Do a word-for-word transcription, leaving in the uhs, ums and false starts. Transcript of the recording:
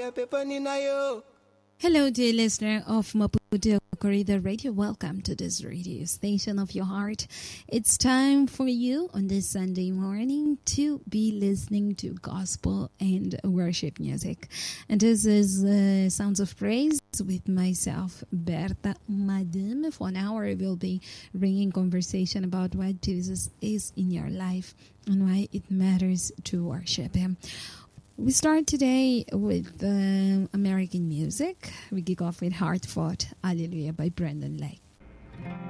Hello, dear listener of Maputo Corridor Radio. Welcome to this radio station of your heart. It's time for you on this Sunday morning to be listening to gospel and worship music. And this is uh, Sounds of Praise with myself, Berta Madame. For an hour, we'll be bringing conversation about what Jesus is in your life and why it matters to worship Him. We start today with uh, American music. We kick off with Heart Fought Hallelujah by Brandon Lake.